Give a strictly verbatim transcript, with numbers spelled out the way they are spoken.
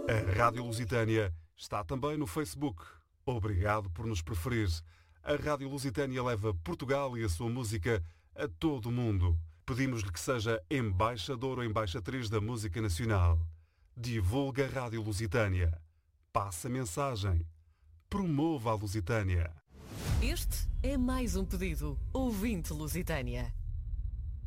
A Rádio Lusitânia está também no Facebook. Obrigado por nos preferir. A Rádio Lusitânia leva Portugal e a sua música a todo o mundo. Pedimos-lhe que seja embaixador ou embaixatriz da música nacional. Divulga a Rádio Lusitânia. Passa a mensagem. Promova a Lusitânia. Este é mais um pedido. Ouvinte Lusitânia.